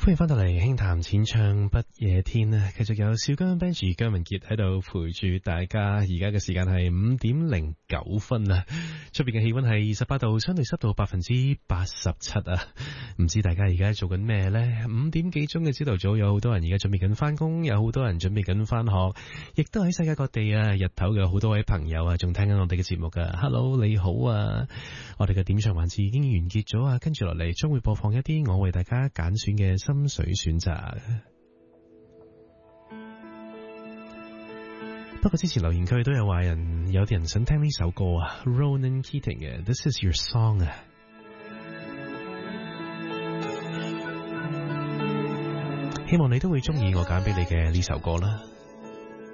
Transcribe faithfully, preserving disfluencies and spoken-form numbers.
歡迎翻到嚟輕談淺唱不夜天啊！繼續有小姜 Benji 姜文傑喺度陪住大家。而家嘅時間係五點零九分啊！出邊嘅氣溫係二十八度，相對濕度百分之八十七啊！唔知大家而家做緊咩呢？五點幾鐘嘅朝頭早，有好多人而家準備緊翻工，有好多人準備緊翻學，亦都喺世界各地啊！日頭嘅好多位朋友啊，仲聽緊我哋嘅節目噶。Hello， 你好啊！我哋嘅點唱環節已經完結咗啊！跟住落嚟將會播放一啲我為大家揀選嘅心水選擇。不過之前留言區都有話人，有啲人想聽呢首歌啊 ，Ronan Keating 嘅 This Is Your Song 啊。希望你都會中意我揀俾你嘅呢首歌啦。